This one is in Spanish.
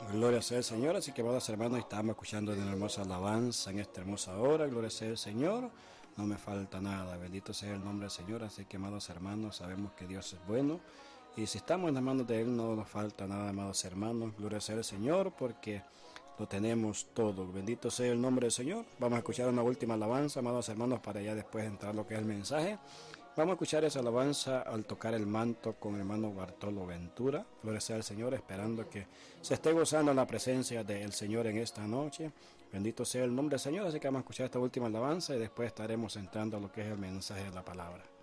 Gloria sea el Señor, así que amados hermanos, estamos escuchando una hermosa alabanza en esta hermosa hora. Gloria sea el Señor, no me falta nada, bendito sea el nombre del Señor. Así que amados hermanos, sabemos que Dios es bueno, y si estamos en las manos de Él no nos falta nada, amados hermanos. Gloria sea el Señor, porque lo tenemos todo. Bendito sea el nombre del Señor. Vamos a escuchar una última alabanza, amados hermanos, para ya después entrar lo que es el mensaje. Vamos a escuchar esa alabanza al tocar el manto con el hermano Bartolo Ventura. Gloria sea al Señor, esperando que se esté gozando la presencia del Señor en esta noche. Bendito sea el nombre del Señor. Así que vamos a escuchar esta última alabanza y después estaremos entrando a lo que es el mensaje de la palabra.